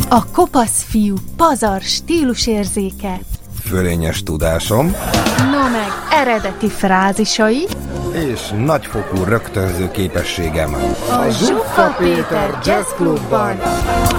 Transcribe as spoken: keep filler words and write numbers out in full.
A kopasz fiú pazar stílusérzéke, fölényes tudásom, no meg eredeti frázisai, és nagyfokú rögtönző képességem. a Zsuffa Péter Jazz Clubban.